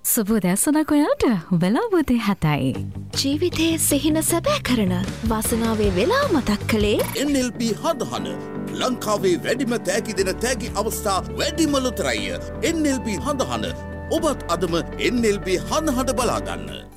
සුබෝදෑසනක් ඔයාලට වෙලාවුදේ 7යි. ජීවිතයේ සිහින සැබෑ කරන වාසනාවේ වෙලා මතක් කළේ NLP හඳහන ලංකාවේ වැඩිම තෑගි දෙන තෑගි අවස්ථා වැඩිම ලොතරැය NLP හඳහන ඔබත් අදම NLP හඳහට බලාගන්න.